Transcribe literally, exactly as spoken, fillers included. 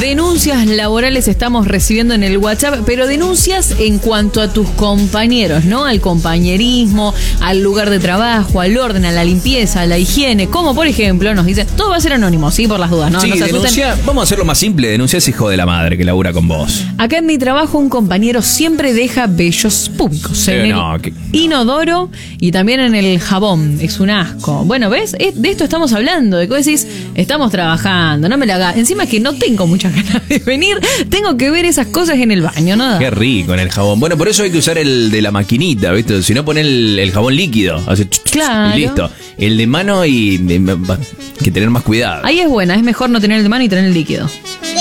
Denuncias laborales estamos recibiendo en el WhatsApp, pero denuncias en cuanto a tus compañeros, ¿no? Al compañerismo, al lugar de trabajo, al orden, a la limpieza, a la higiene. Como por ejemplo, nos dicen, todo va a ser anónimo, sí, por las dudas, ¿no? Sí, no se asusten. denuncia, vamos a hacerlo más simple, denuncia a ese hijo de la madre que labura con vos. Acá en mi trabajo un compañero siempre deja vellos públicos en Eh, el no, que- inodoro y también en el jabón. Es un asco. Bueno, ¿ves? Es- De esto estamos hablando, de que vos decís, estamos trabajando, no me la hagas. Encima es que no tengo muchas ganas de venir, tengo que ver esas cosas en el baño, ¿no? Qué rico en el jabón. Bueno, por eso hay que usar el de la maquinita, ¿viste? Si no, pon el, el jabón líquido. Hace ch- ch- Claro. Y listo. El de mano y, y- va- que tener más cuidado. Ahí es buena, es mejor no tener el de mano y tener el líquido.